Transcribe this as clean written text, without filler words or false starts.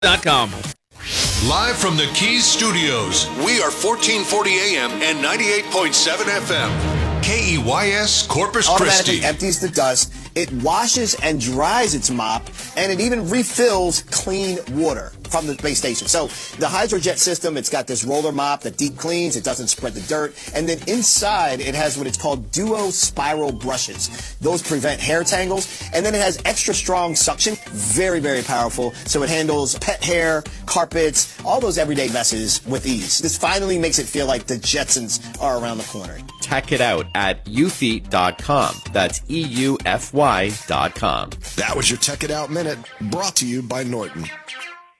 KEYS.com. Live from the Keys Studios, we are 1440 AM and 98.7 FM. KEYS Corpus Automatically Christi. empties the dust. It washes and dries its mop, and it even refills clean water from the base station. So the HydroJet system, it's got this roller mop that deep cleans. It doesn't spread the dirt. And then inside, it has what it's called duo spiral brushes. Those prevent hair tangles. And then it has extra strong suction. Very, very powerful. So it handles pet hair, carpets, all those everyday messes with ease. This finally makes it feel like the Jetsons are around the corner. Check it out at eufy.com. That's EUFY.com. That was your Tech It Out Minute, brought to you by Norton.